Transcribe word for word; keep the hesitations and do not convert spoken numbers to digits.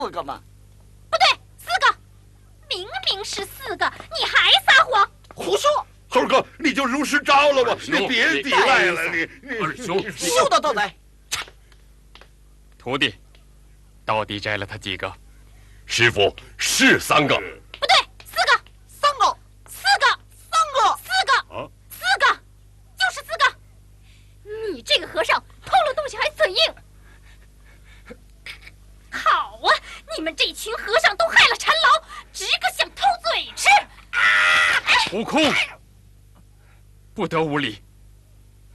四个嘛？ 不对，四个，明明是四个，你还撒谎， 胡说！ 猴哥，你就如实招了吧，你别抵赖了，你你二兄， 休得斗嘴！ 徒弟，到底摘了他几个？ 师傅是三个。 不对，四个， 三个， 四个， 三个， 四个， 啊， 四个，就是四个。你这个和尚偷了东西还嘴硬。好啊，你们这群和尚都害了禅老，只个想偷嘴吃。啊！ 悟空，不得无礼。